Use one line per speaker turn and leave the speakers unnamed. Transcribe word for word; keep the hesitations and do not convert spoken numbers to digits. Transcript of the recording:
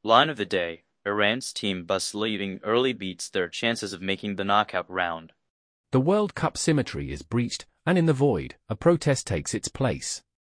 Line of the day: Iran's team bus leaving early beats their chances of making the knockout round.
The World Cup symmetry is breached, and in the void, a protest takes its place.